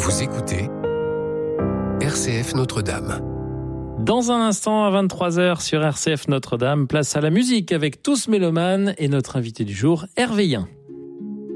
Vous écoutez RCF Notre-Dame. Dans un instant, à 23h sur RCF Notre-Dame, place à la musique avec Tous Mélomanes et notre invité du jour, Hervé Yen.